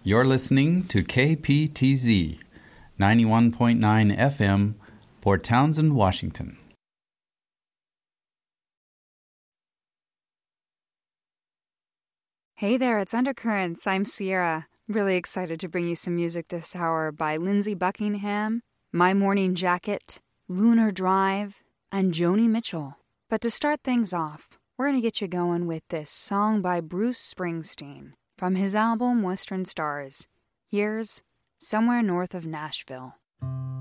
You're listening to KPTZ 91.9 FM, Port Townsend, Washington. Hey there, it's Undercurrents. I'm Sierra. Really excited to bring you some music this hour by Lindsey Buckingham, My Morning Jacket, Lunar Drive, and Joni Mitchell. But to start things off, we're going to get you going with this song by Bruce Springsteen from his album Western Stars. Here's Somewhere North of Nashville.